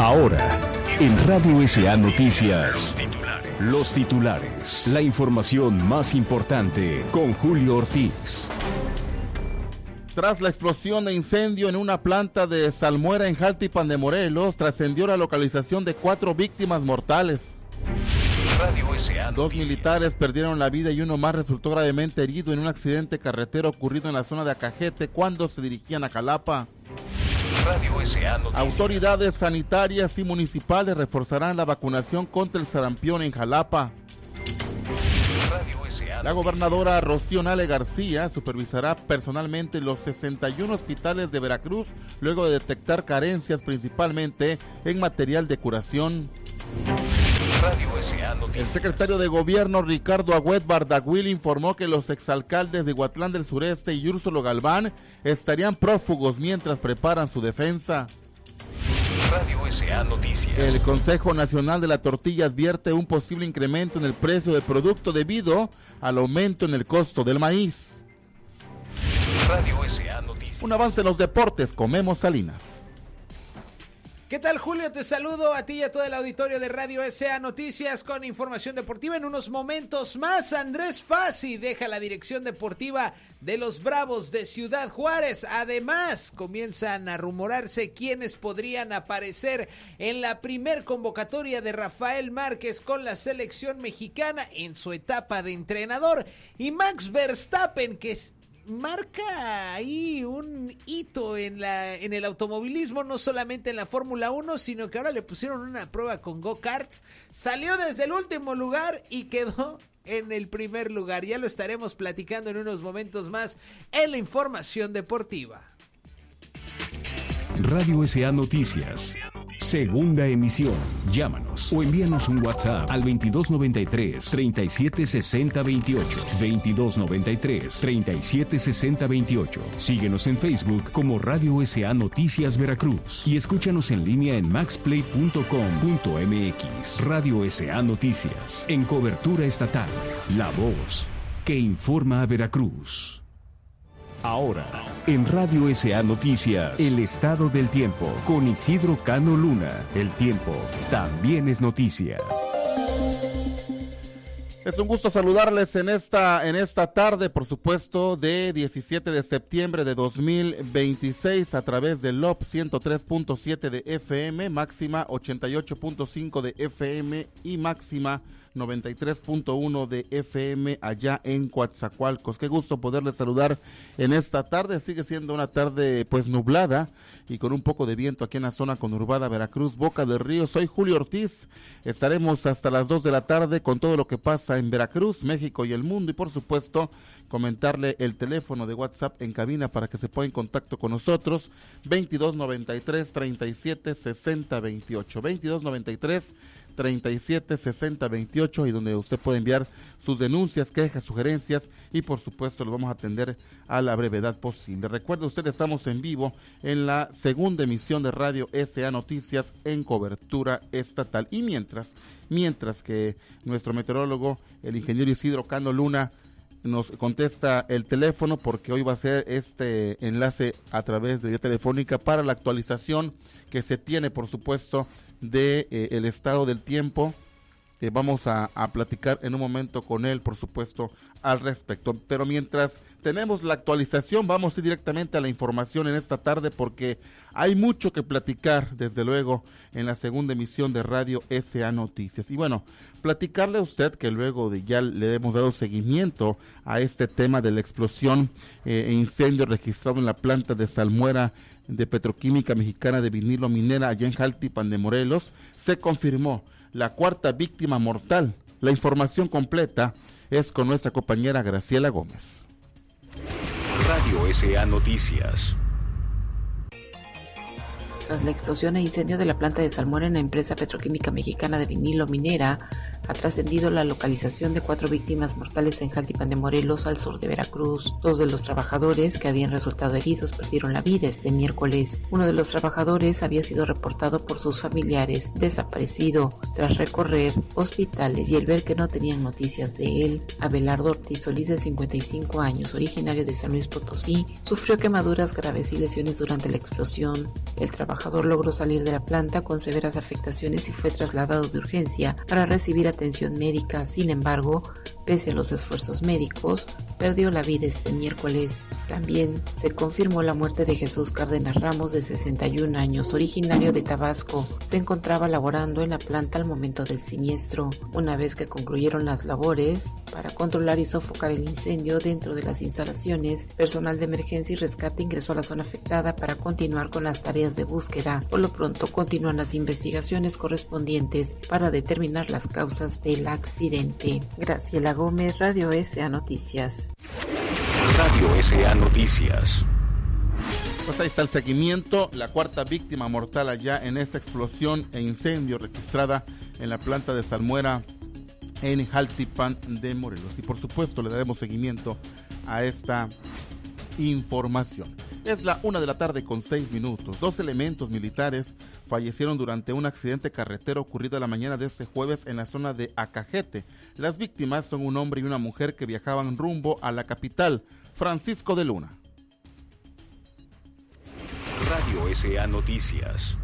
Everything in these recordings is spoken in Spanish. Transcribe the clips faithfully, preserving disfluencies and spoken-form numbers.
Ahora, en Radio S A Noticias, los titulares, la información más importante con Julio Ortiz. Tras la explosión de incendio en una planta de salmuera en Jaltipan de Morelos, trascendió la localización de cuatro víctimas mortales. Radio S A Dos militares perdieron la vida y uno más resultó gravemente herido en un accidente carretero ocurrido en la zona de Acajete cuando se dirigían a Jalapa. Radio S A Noticias. Autoridades sanitarias y municipales reforzarán la vacunación contra el sarampión en Jalapa. Radio S A La gobernadora Rocío Nale García supervisará personalmente los sesenta y uno hospitales de Veracruz luego de detectar carencias principalmente en material de curación. Radio S A Noticias. El secretario de Gobierno Ricardo Agüed Bardagüil informó que los exalcaldes de Huatlán del Sureste y Úrsulo Galván estarían prófugos mientras preparan su defensa. Radio S A Noticias. El Consejo Nacional de la Tortilla advierte un posible incremento en el precio del producto debido al aumento en el costo del maíz. Radio S A Noticias. Un avance en los deportes, comemos Salinas. ¿Qué tal, Julio? Te saludo a ti y a todo el auditorio de Radio S A Noticias con información deportiva. En unos momentos más, Andrés Fassi deja la dirección deportiva de los Bravos de Ciudad Juárez. Además, comienzan a rumorarse quiénes podrían aparecer en la primer convocatoria de Rafael Márquez con la selección mexicana en su etapa de entrenador. Y Max Verstappen, que marca ahí un hito en la en el automovilismo, no solamente en la Fórmula uno, sino que ahora le pusieron una prueba con go-karts, salió desde el último lugar y quedó en el primer lugar. Ya lo estaremos platicando en unos momentos más en la información deportiva. Radio S A Noticias, segunda emisión. Llámanos o envíanos un WhatsApp al veintidós noventa y tres, treinta y siete sesenta veintiocho. veintidós noventa y tres, treinta y siete sesenta veintiocho. Síguenos en Facebook como Radio S A Noticias Veracruz y escúchanos en línea en max play punto com punto m x. Radio S A Noticias, en cobertura estatal. La voz que informa a Veracruz. Ahora, en Radio S A Noticias, el estado del tiempo, con Isidro Cano Luna. El tiempo también es noticia. Es un gusto saludarles en esta, en esta tarde, por supuesto, de diecisiete de septiembre de dos mil veintiséis, a través del L O P ciento tres punto siete de F M, máxima ochenta y ocho punto cinco de F M y máxima noventa y tres punto uno de F M allá en Coatzacoalcos. Qué gusto poderles saludar en esta tarde. Sigue siendo una tarde pues nublada y con un poco de viento aquí en la zona conurbada Veracruz, Boca del Río. Soy Julio Ortiz. Estaremos hasta las dos de la tarde con todo lo que pasa en Veracruz, México y el mundo, y por supuesto comentarle el teléfono de WhatsApp en cabina para que se ponga en contacto con nosotros, veintidós noventa y tres, treinta y siete sesenta veintiocho, veintidós noventa y tres, treinta y siete sesenta veintiocho, y donde usted puede enviar sus denuncias, quejas, sugerencias, y por supuesto lo vamos a atender a la brevedad posible. Recuerde usted, estamos en vivo en la segunda emisión de Radio S A Noticias en cobertura estatal. Y mientras, mientras que nuestro meteorólogo, el ingeniero Isidro Cano Luna, nos contesta el teléfono, porque hoy va a ser este enlace a través de vía telefónica para la actualización que se tiene, por supuesto, de eh, el estado del tiempo. Eh, vamos a, a platicar en un momento con él, por supuesto, al respecto. Pero mientras tenemos la actualización, vamos a ir directamente a la información en esta tarde, porque hay mucho que platicar, desde luego, en la segunda emisión de Radio S A Noticias. Y bueno, platicarle a usted que luego de ya le hemos dado seguimiento a este tema de la explosión eh, e incendio registrado en la planta de salmuera de Petroquímica Mexicana de Vinilo Minera allá en Jaltipan de Morelos, se confirmó la cuarta víctima mortal. La información completa es con nuestra compañera Graciela Gómez. Radio S A Noticias. Tras la explosión e incendio de la planta de salmuera en la empresa petroquímica mexicana de vinilo minera, Ha trascendido la localización de cuatro víctimas mortales en Jaltipan de Morelos, al sur de Veracruz. Dos de los trabajadores que habían resultado heridos perdieron la vida este miércoles. Uno de los trabajadores había sido reportado por sus familiares desaparecido tras recorrer hospitales y el ver que no tenían noticias de él. Abelardo Ortiz Solís, de cincuenta y cinco años, originario de San Luis Potosí, sufrió quemaduras graves y lesiones durante la explosión. El trabajador logró salir de la planta con severas afectaciones y fue trasladado de urgencia para recibir atención médica. Sin embargo, pese a los esfuerzos médicos, perdió la vida este miércoles. También se confirmó la muerte de Jesús Cárdenas Ramos, de sesenta y un años, originario de Tabasco. Se encontraba laborando en la planta al momento del siniestro. Una vez que concluyeron las labores para controlar y sofocar el incendio dentro de las instalaciones, personal de emergencia y rescate ingresó a la zona afectada para continuar con las tareas de búsqueda. Por lo pronto continúan las investigaciones correspondientes para determinar las causas del accidente. Graciela Gómez, Radio S A Noticias. Radio S A Noticias. Pues ahí está el seguimiento, la cuarta víctima mortal allá en esta explosión e incendio registrada en la planta de salmuera en Jaltipan de Morelos. Y por supuesto le daremos seguimiento a esta información. Es la una de la tarde con seis minutos. Dos elementos militares fallecieron durante un accidente carretero ocurrido la mañana de este jueves en la zona de Acajete. Las víctimas son un hombre y una mujer que viajaban rumbo a la capital. Francisco de Luna. Radio S A Noticias.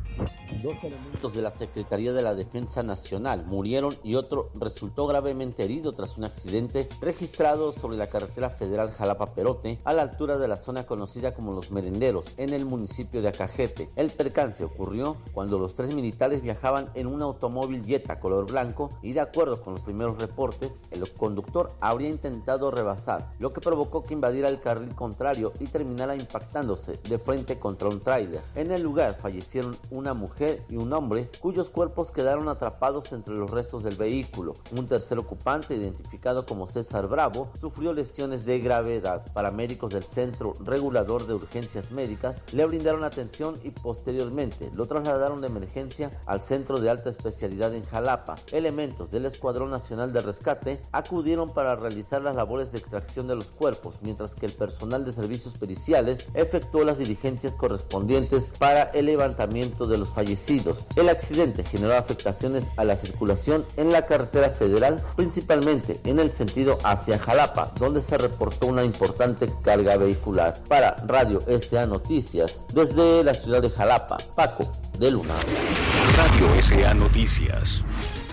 Dos elementos de la Secretaría de la Defensa Nacional murieron y otro resultó gravemente herido tras un accidente registrado sobre la carretera federal Jalapa-Perote, a la altura de la zona conocida como Los Merenderos, en el municipio de Acajete. El percance ocurrió cuando los tres militares viajaban en un automóvil Jetta color blanco y, de acuerdo con los primeros reportes, el conductor habría intentado rebasar, lo que provocó que invadiera el carril contrario y terminara impactándose de frente contra un tráiler. En el lugar fallecieron una mujer y un hombre cuyos cuerpos quedaron atrapados entre los restos del vehículo. Un tercer ocupante, identificado como César Bravo, sufrió lesiones de gravedad. Paramédicos del Centro Regulador de Urgencias Médicas le brindaron atención y posteriormente lo trasladaron de emergencia al Centro de Alta Especialidad en Jalapa. Elementos del Escuadrón Nacional de Rescate acudieron para realizar las labores de extracción de los cuerpos, mientras que el personal de servicios periciales efectuó las diligencias correspondientes para el levantamiento de los fallecidos. El accidente generó afectaciones a la circulación en la carretera federal, principalmente en el sentido hacia Jalapa, donde se reportó una importante carga vehicular. Para Radio S A Noticias, desde la ciudad de Jalapa, Paco de Luna. Radio S A Noticias.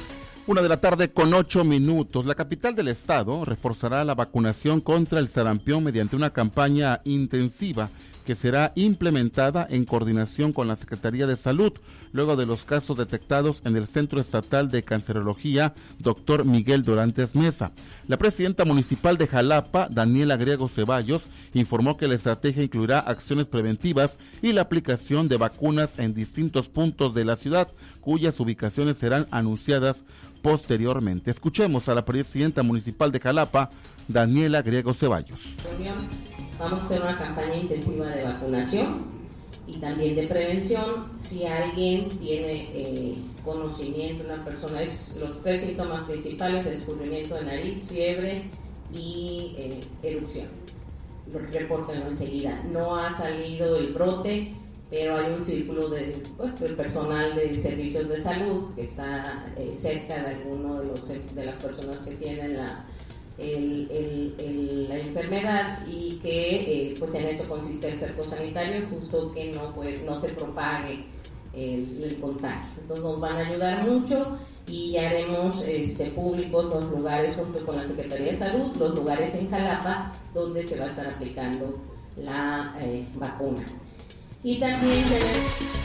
Una de la tarde con ocho minutos. La capital del estado reforzará la vacunación contra el sarampión mediante una campaña intensiva que será implementada en coordinación con la Secretaría de Salud, luego de los casos detectados en el Centro Estatal de Cancerología, doctor Miguel Dorantes Mesa. La presidenta municipal de Jalapa, Daniela Griego Ceballos, informó que la estrategia incluirá acciones preventivas y la aplicación de vacunas en distintos puntos de la ciudad, cuyas ubicaciones serán anunciadas posteriormente. Escuchemos a la presidenta municipal de Jalapa, Daniela Griego Ceballos. Vamos a hacer una campaña intensiva de vacunación y también de prevención. Si alguien tiene eh, conocimiento, una persona, es los tres síntomas principales: el escurrimiento de nariz, fiebre y eh, erupción. Repórtenlo enseguida. No ha salido el brote, pero hay un círculo de pues, del personal de servicios de salud que está eh, cerca de alguno de, los, de las personas que tienen la El, el, el, la enfermedad, y que eh, pues en eso consiste el cerco sanitario, justo que no pues no se propague el, el contagio. Entonces nos van a ayudar mucho y haremos este, públicos los lugares junto con la Secretaría de Salud, los lugares en Jalapa donde se va a estar aplicando la eh, vacuna. Y también tenemos...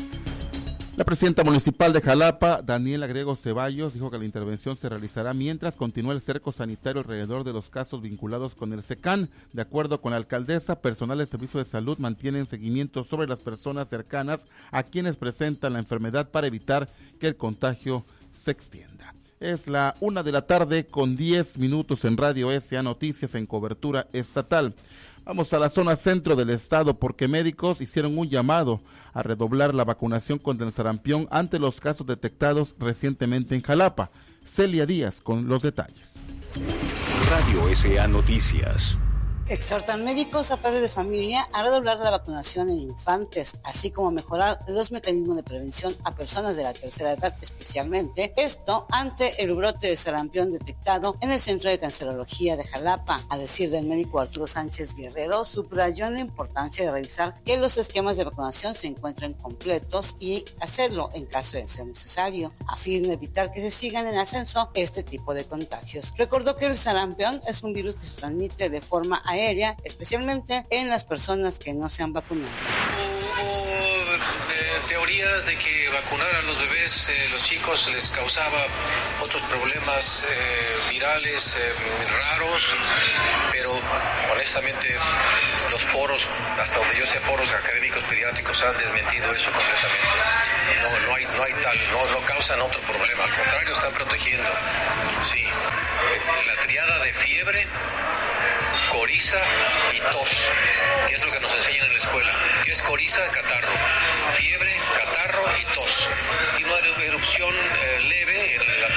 La presidenta municipal de Jalapa, Daniela Griego Ceballos, dijo que la intervención se realizará mientras continúa el cerco sanitario alrededor de los casos vinculados con el SECAN. De acuerdo con la alcaldesa, personal de servicio de salud mantienen seguimiento sobre las personas cercanas a quienes presentan la enfermedad para evitar que el contagio se extienda. Es la una de la tarde con diez minutos en Radio S A Noticias en cobertura estatal. Vamos a la zona centro del estado porque médicos hicieron un llamado a redoblar la vacunación contra el sarampión ante los casos detectados recientemente en Jalapa. Celia Díaz con los detalles. Radio S A Noticias. Exhortan médicos a padres de familia a redoblar la vacunación en infantes, así como mejorar los mecanismos de prevención a personas de la tercera edad especialmente, esto ante el brote de sarampión detectado en el Centro de Cancerología de Jalapa. A decir del médico Arturo Sánchez Guerrero, subrayó la importancia de revisar que los esquemas de vacunación se encuentren completos y hacerlo en caso de ser necesario, a fin de evitar que se sigan en ascenso este tipo de contagios. Recordó que el sarampión es un virus que se transmite de forma aérea, especialmente en las personas que no se han vacunado. Hubo eh, teorías de que vacunar a los bebés, eh, los chicos, les causaba otros problemas eh, virales eh, raros, pero honestamente los foros, hasta donde yo sé, foros académicos pediátricos han desmentido eso completamente. No, no hay, no hay tal, no, no causan otro problema, al contrario, están protegiendo. Sí, la triada de fiebre, coriza y tos, que es lo que nos enseñan en la escuela. ¿Qué es coriza? Catarro. Fiebre, catarro y tos. Y una erupción eh, leve en la